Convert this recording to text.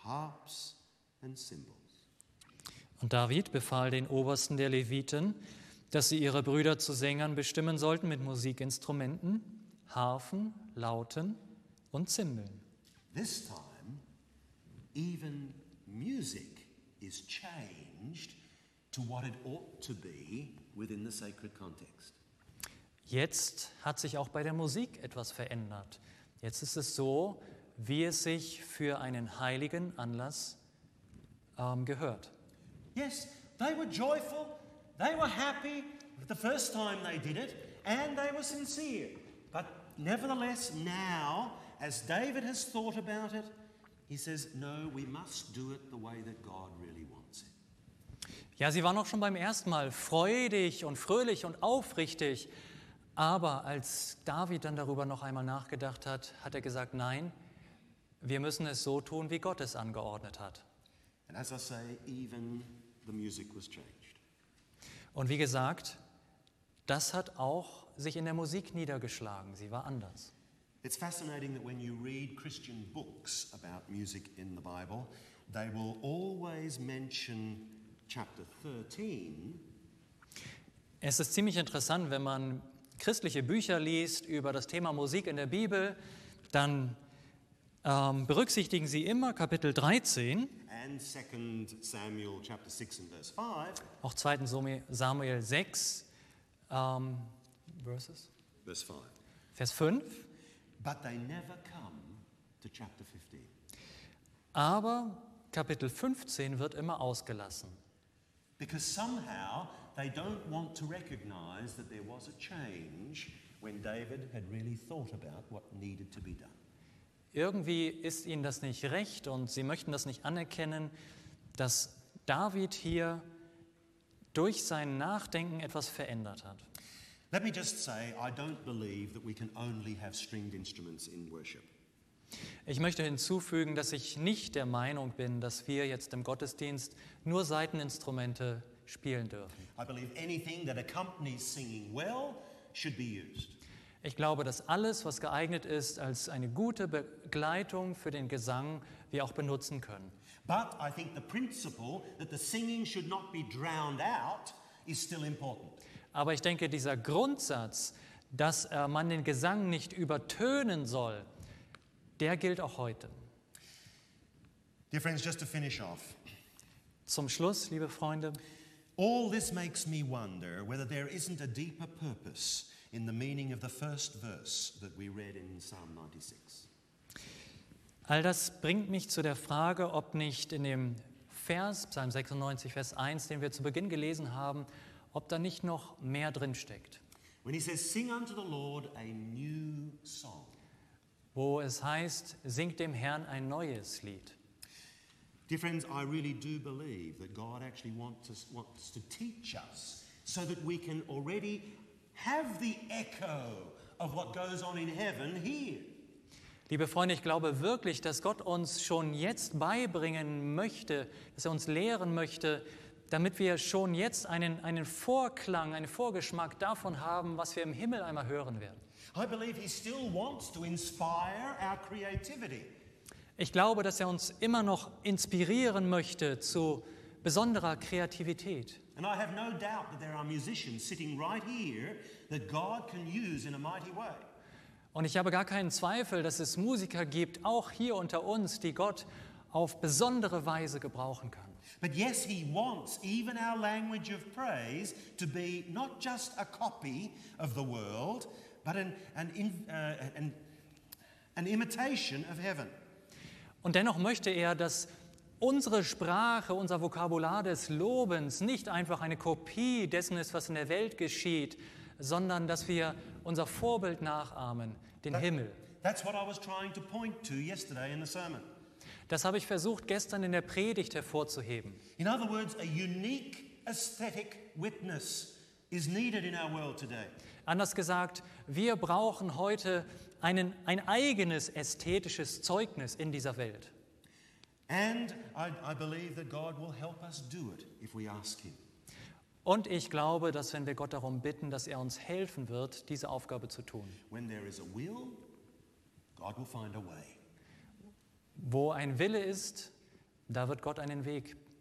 harps and cymbals. Und David befahl den Obersten der Leviten, dass sie ihre Brüder zu Sängern bestimmen sollten mit Musikinstrumenten, Harfen, Lauten und Zimbeln. This time, even music is changed to what it ought to be within the sacred context. Jetzt hat sich auch bei der Musik etwas verändert. Jetzt ist es so, wie es sich für einen heiligen Anlass gehört. Yes, they were joyful, they were happy the first time they did it, and they were sincere. But nevertheless, now, as David has thought about it, he says, no, we must do it the way that God really wants it. Ja, sie waren auch schon beim ersten Mal freudig und fröhlich und aufrichtig. Aber als David dann darüber noch einmal nachgedacht hat, hat er gesagt, nein, wir müssen es so tun, wie Gott es angeordnet hat. And as I say, even the music was changed. Und wie gesagt, das hat auch sich in der Musik niedergeschlagen. Sie war anders. It's fascinating that when you read Christian books about music in the Bible, they will always mention chapter 13. Es ist ziemlich interessant, wenn man christliche Bücher liest über das Thema Musik in der Bibel, dann berücksichtigen sie immer Kapitel 13, And 2 Samuel chapter 6 and verse 5. auch 2. Samuel 6, Verse 5. Vers 5. But they never come to chapter 15. Aber Kapitel 15 wird immer ausgelassen. Because somehow they don't want to recognize that there was a change when David had really thought about what needed to be done. Irgendwie ist ihnen das nicht recht und sie möchten das nicht anerkennen, dass David hier durch sein Nachdenken etwas verändert hat. Let me just say, I don't believe that we can only have stringed instruments in worship. Ich möchte hinzufügen, dass ich nicht der Meinung bin, dass wir jetzt im Gottesdienst nur Saiteninstrumente spielen dürfen. I believe anything that accompanies singing well should be used. Ich glaube, dass alles, was geeignet ist als eine gute Begleitung für den Gesang, wir auch benutzen können. But I think the principle that the singing should not be drowned out is still important. Aber ich denke, dieser Grundsatz, dass man den Gesang nicht übertönen soll, der gilt auch heute. Dear friends, just to finish off, Zum Schluss, liebe Freunde, all this makes me wonder whether there isn't a deeper purpose in the meaning of the first verse that we read in Psalm 96. all das bringt mich zu der Frage, ob nicht in dem Vers, Psalm 96, Vers 1, den wir zu Beginn gelesen haben, ob da nicht noch mehr drin steckt. When he says, sing unto the Lord a new song. Wo es heißt, singt dem Herrn ein neues Lied. Dear friends, I really do believe that God actually wants to teach us so that we can already have the echo of what goes on in heaven here. Liebe Freunde, ich glaube wirklich, dass Gott uns schon jetzt beibringen möchte, dass er uns lehren möchte, damit wir schon jetzt einen Vorklang, einen Vorgeschmack davon haben, was wir im Himmel einmal hören werden. I believe he still wants to inspire our creativity. Ich glaube, dass er uns immer noch inspirieren möchte zu besonderer Kreativität. And I have no doubt that there are musicians sitting right here that God can use in a mighty way. Und ich habe gar keinen Zweifel, dass es Musiker gibt, auch hier unter uns, die Gott auf besondere Weise gebrauchen kann. But yes, he wants even our language of praise to be not just a copy of the world, but an imitation of heaven. Und dennoch möchte er, dass unsere Sprache, unser Vokabular des Lobens nicht einfach eine Kopie dessen ist, was in der Welt geschieht, sondern dass wir unser Vorbild nachahmen, den Himmel. That's what I was trying to point to yesterday in the sermon. Das habe ich versucht, gestern in der Predigt hervorzuheben. In other words, a unique aesthetic witness is needed in our world today. Anders gesagt, wir brauchen heute ein eigenes ästhetisches Zeugnis in dieser Welt. And I believe that God will help us do it if we ask him. Und ich glaube, dass wenn wir Gott darum bitten, dass er uns helfen wird, diese Aufgabe zu tun. When there is a will, God will find a way. Wo ein Wille ist, Da wird Gott einen Weg